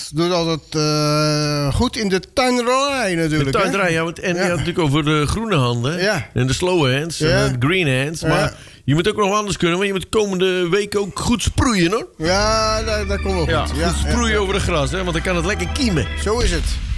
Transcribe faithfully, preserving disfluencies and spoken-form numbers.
doet altijd uh, goed in de tuinderij natuurlijk. De tuinderij, ja. Want, en ja. je had natuurlijk over de groene handen. Ja. En de slow hands. Ja. En de green hands. Ja. Maar je moet ook nog anders kunnen. Want je moet de komende week ook goed sproeien, hoor. Ja, dat, dat komt wel goed. Ja, goed ja, sproeien ja, ja. over het gras, hè. Want dan kan het lekker kiemen. Zo is het.